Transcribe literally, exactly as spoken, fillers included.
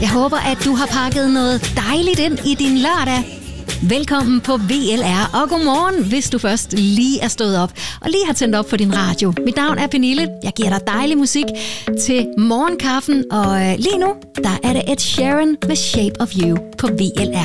Jeg håber, at du har pakket noget dejligt ind i din lørdag. Velkommen på V L R, og godmorgen, hvis du først lige er stået op og lige har tændt op for din radio. Mit navn er Pernille. Jeg giver dig dejlig musik til morgenkaffen, og lige nu, der er det Ed Sheeran med Shape of You på V L R.